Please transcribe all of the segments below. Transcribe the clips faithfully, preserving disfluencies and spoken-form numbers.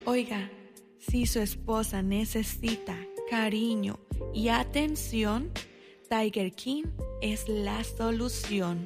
Oiga, si su esposa necesita cariño y atención, Tiger King es la solución.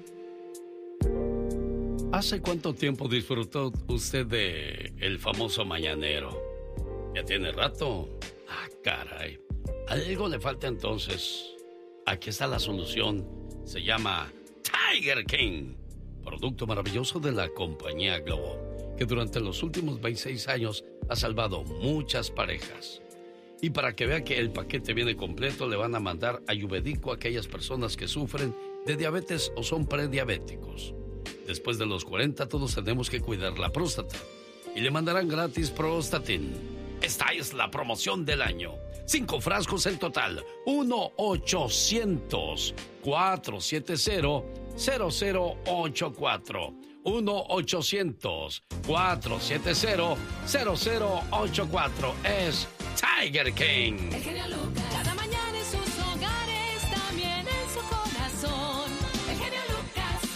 ¿Hace cuánto tiempo disfrutó usted de el famoso mañanero? ¿Ya tiene rato? Ah, caray. Algo le falta entonces. Aquí está la solución. Se llama Tiger King, producto maravilloso de la compañía Globo, que durante los últimos veintiséis años ha salvado muchas parejas. Y para que vea que el paquete viene completo, le van a mandar ayurvédico a aquellas personas que sufren de diabetes o son prediabéticos. Después de los cuarenta, todos tenemos que cuidar la próstata. Y le mandarán gratis Prostatin. Esta es la promoción del año. Cinco frascos en total. uno ochocientos, cuatrocientos setenta, cero cero ocho cuatro. uno ochocientos, cuatrocientos setenta, cero cero ocho cuatro. Es Tiger King. El genio Lucas, cada mañana en sus hogares, también en su corazón. El genio Lucas.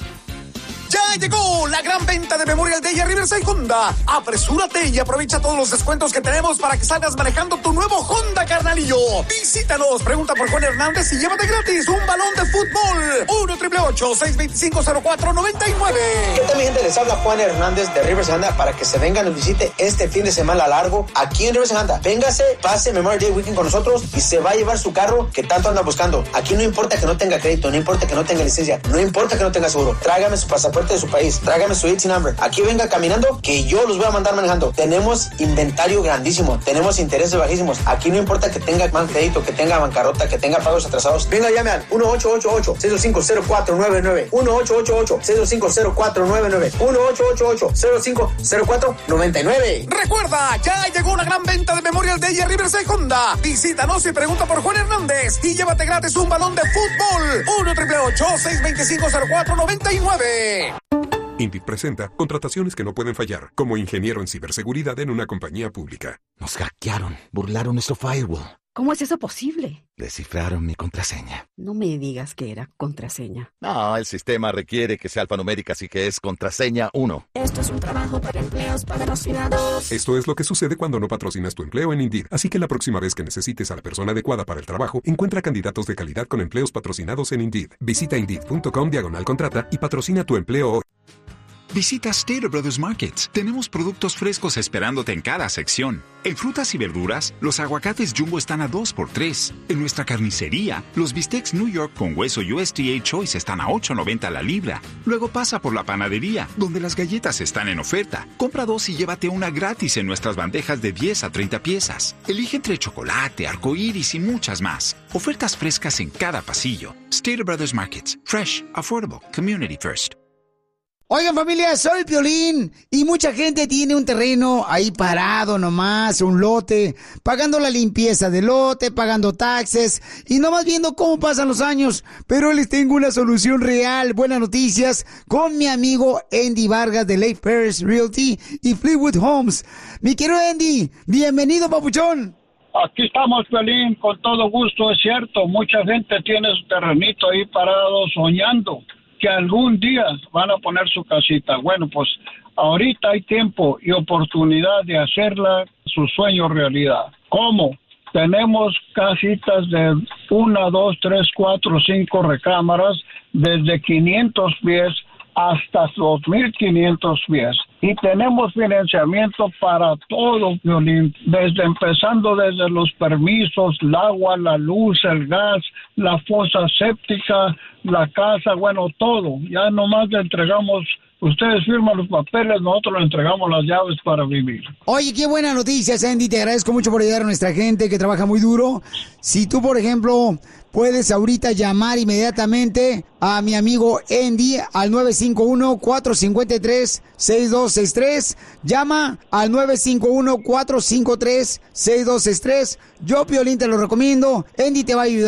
Ya llegó la gran venta de Memorial Day a Riverside Honda. Apresúrate y aprovecha todos los descuentos que tenemos para que salgas manejando tu nuevo Honda, carnalillo. Visítanos, pregunta por Juan Hernández y llévate gratis un balón de fútbol. uno, ocho ocho ocho, seis dos cinco, cero cuatro nueve nueve. ¿Qué tal, mi gente? Les habla Juan Hernández de Riverside Honda para que se vengan y nos visite este fin de semana largo aquí en Riverside Honda. Véngase, pase Memorial Day Weekend con nosotros y se va a llevar su carro que tanto anda buscando. Aquí no importa que no tenga crédito, no importa que no tenga licencia, no importa que no tenga seguro. Tráigame su pasaporte de su país, tráigame su I T number. Aquí venga caminando que yo los voy a mandar manejando. Tenemos inventario grandísimo, tenemos intereses bajísimos. Aquí no importa que tenga mal crédito, que tenga bancarrota, que tenga pagos atrasados. Venga, llame al uno ocho ocho ocho, seis dos cinco, cero cuatro nueve nueve. uno ocho ocho ocho, seis dos cinco, cero cuatro nueve nueve. uno ocho ocho ocho, cero cinco, cero cuatro nueve nueve. Recuerda, ya llegó la gran venta de Memorial Day a Riverside Honda. Visítanos y pregunta por Juan Hernández y llévate gratis un balón de fútbol. uno ocho ocho ocho, seis dos cinco, cero cuatro nueve nueve. Indeed presenta contrataciones que no pueden fallar, como ingeniero en ciberseguridad en una compañía pública. Nos hackearon, burlaron nuestro firewall. ¿Cómo es eso posible? Descifraron mi contraseña. No me digas que era contraseña. No, el sistema requiere que sea alfanumérica, así que es contraseña uno. Esto es un trabajo para empleos patrocinados. Esto es lo que sucede cuando no patrocinas tu empleo en Indeed. Así que la próxima vez que necesites a la persona adecuada para el trabajo, encuentra candidatos de calidad con empleos patrocinados en Indeed. Visita Indeed.com diagonal contrata y patrocina tu empleo hoy. Visita Stater Brothers Markets. Tenemos productos frescos esperándote en cada sección. En frutas y verduras, los aguacates Jumbo están a dos por tres. En nuestra carnicería, los bistecs New York con hueso U S D A Choice están a ocho noventa la libra. Luego pasa por la panadería, donde las galletas están en oferta. Compra dos y llévate una gratis en nuestras bandejas de diez a treinta piezas. Elige entre chocolate, arcoíris y muchas más. Ofertas frescas en cada pasillo. Stater Brothers Markets. Fresh, affordable, community first. Oigan, familia, soy Piolín y mucha gente tiene un terreno ahí parado nomás, un lote, pagando la limpieza del lote, pagando taxes y nomás viendo cómo pasan los años. Pero les tengo una solución real, buenas noticias, con mi amigo Andy Vargas de Lake Paris Realty y Fleetwood Homes. Mi querido Andy, bienvenido, papuchón. Aquí estamos, Piolín, con todo gusto, es cierto, mucha gente tiene su terrenito ahí parado soñando que algún día van a poner su casita. Bueno, pues ahorita hay tiempo y oportunidad de hacerla su sueño realidad. ¿Cómo? Tenemos casitas de una, dos, tres, cuatro, cinco recámaras desde quinientos pies hasta dos mil quinientos pies. Y tenemos financiamiento para todo, Violín, desde empezando desde los permisos, el agua, la luz, el gas, la fosa séptica, la casa, bueno, todo. Ya nomás le entregamos, ustedes firman los papeles, nosotros le entregamos las llaves para vivir. Oye, qué buena noticia, Sandy, te agradezco mucho por ayudar a nuestra gente que trabaja muy duro. Si tú, por ejemplo, puedes ahorita llamar inmediatamente a mi amigo Andy al nueve cinco uno, cuatro cinco tres, seis dos seis tres. Llama al nueve cinco uno, cuatro cinco tres, seis dos seis tres. Yo, Piolín, te lo recomiendo. Andy te va a ayudar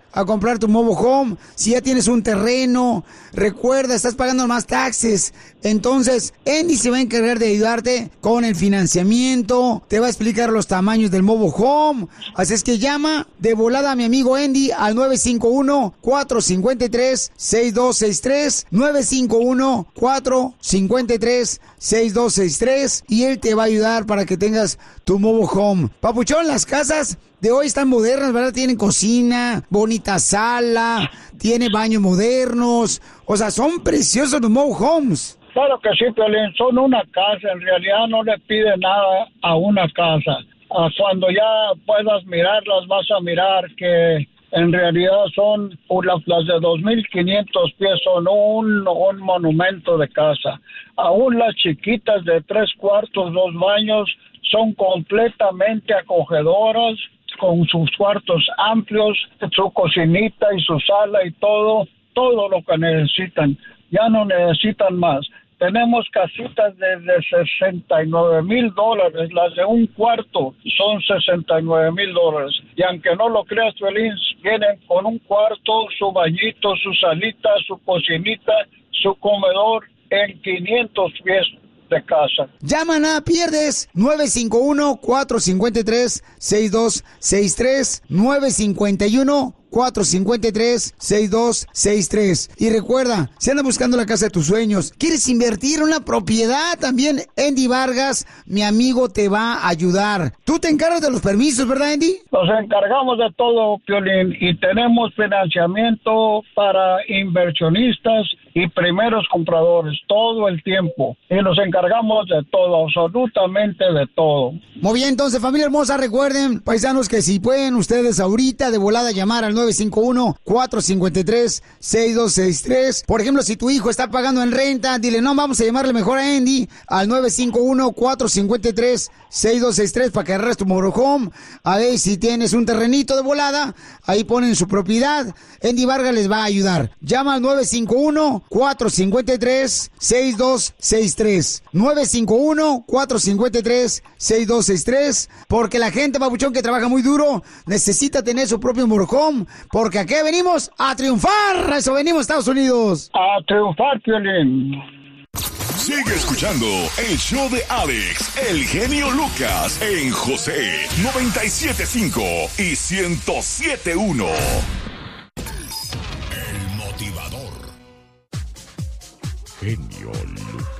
a comprar tu mobile home, si ya tienes un terreno, recuerda, estás pagando más taxes. Entonces, Andy se va a encargar de ayudarte con el financiamiento, te va a explicar los tamaños del mobile home. Así es que llama de volada a mi amigo Andy al nueve cinco uno, cuatro cinco tres, seis dos seis tres, nueve cinco uno, cuatro cinco tres, seis dos seis tres, y él te va a ayudar para que tengas tu mobile home. Papuchón, las casas de hoy están modernas, ¿verdad? Tienen cocina, bonita sala, tiene baños modernos. O sea, son preciosos los mobile homes. Claro que sí, Piolín, son una casa, en realidad no le pide nada a una casa. Ah, cuando ya puedas mirarlas, vas a mirar que en realidad son, las, las de dos mil quinientos pies son un, un monumento de casa. Aún las chiquitas de tres cuartos, dos baños, son completamente acogedoras, con sus cuartos amplios, su cocinita y su sala y todo, todo lo que necesitan. Ya no necesitan más. Tenemos casitas desde sesenta y nueve mil dólares, las de un cuarto son sesenta y nueve mil dólares. Y aunque no lo creas, Feliz, vienen con un cuarto, su bañito, su salita, su cocinita, su comedor en quinientos pies de casa. Llama, nada pierdes, nueve cinco uno, cuatro cinco tres, seis dos seis tres, nueve cinco uno, cuatro cinco tres, seis dos seis tres. Y recuerda, si andas buscando la casa de tus sueños, quieres invertir en una propiedad, también Andy Vargas, mi amigo, te va a ayudar. Tú te encargas de los permisos, ¿verdad, Andy? Nos encargamos de todo, Piolín, y tenemos financiamiento para inversionistas y primeros compradores todo el tiempo. Y nos encargamos de todo, absolutamente de todo. Muy bien, entonces, familia hermosa, recuerden, paisanos, que si pueden ustedes ahorita de volada llamar al nueve cinco uno, cuatro cinco tres, seis dos seis tres. Por ejemplo, si tu hijo está pagando en renta, dile, no, vamos a llamarle mejor a Andy al nueve cinco uno, cuatro cinco tres, seis dos seis tres para que agarres tu motorhome. A ver, si tienes un terrenito de volada, ahí ponen su propiedad. Andy Vargas les va a ayudar. Llama al nueve cinco uno, cuatro cinco tres, seis dos seis tres. nueve cinco uno, cuatro cinco tres, seis dos seis tres. Porque la gente, papuchón, que trabaja muy duro, necesita tener su propio motorhome. Porque aquí venimos a triunfar. A eso venimos, Estados Unidos. A triunfar, Piolín. Sigue escuchando el show de Alex, el genio Lucas, en José noventa y siete punto cinco y ciento siete punto uno. El motivador. Genio Lucas.